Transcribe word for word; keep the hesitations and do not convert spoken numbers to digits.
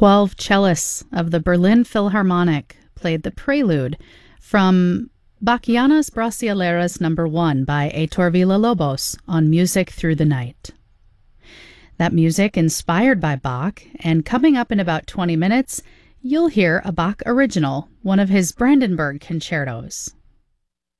twelve cellists of the Berlin Philharmonic played the prelude from Bachianas Brasileiras number one by Heitor Villa-Lobos on Music Through the Night. That music inspired by Bach, and coming up in about twenty minutes, you'll hear a Bach original, one of his Brandenburg concertos.